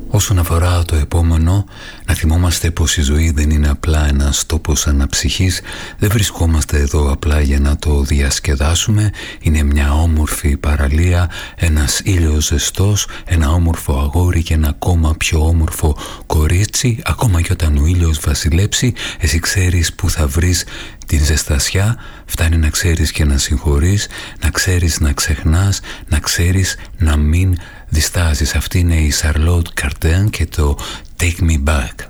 Όσον αφορά το επόμενο, να θυμόμαστε πως η ζωή δεν είναι απλά ένας τόπος αναψυχής, δεν βρισκόμαστε εδώ απλά για να το διασκεδάσουμε, είναι μια όμορφη παραλία, ένας ήλιος ζεστός, ένα όμορφο αγόρι και ένα ακόμα πιο όμορφο κορίτσι, ακόμα και όταν ο ήλιος βασιλέψει, εσύ ξέρεις που θα βρεις την ζεστασιά, φτάνει να ξέρεις και να συγχωρείς, να ξέρεις να ξεχνάς, να ξέρεις να μην διστάζεις. Αυτή είναι η Charlotte Cardin και το Take Me Back.